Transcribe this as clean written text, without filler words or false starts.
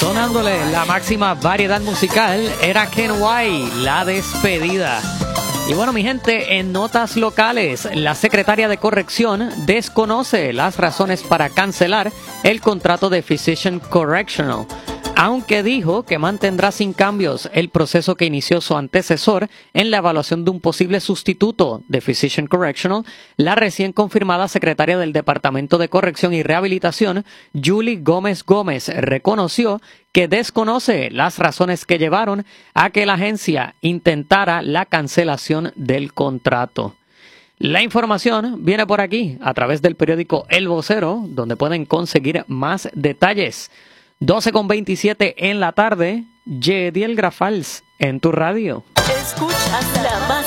Sonándole la máxima variedad musical, era Ken White, La Despedida. Y bueno, mi gente, en notas locales, la secretaria de Corrección desconoce las razones para cancelar el contrato de Physician Correctional, aunque dijo que mantendrá sin cambios el proceso que inició su antecesor en la evaluación de un posible sustituto de Physician Correctional. La recién confirmada secretaria del Departamento de Corrección y Rehabilitación, Julie Gómez Gómez, reconoció que desconoce las razones que llevaron a que la agencia intentara la cancelación del contrato. La información viene por aquí a través del periódico El Vocero, donde pueden conseguir más detalles. 12:27 en la tarde, Yediel Grafals en tu radio. Escuchas la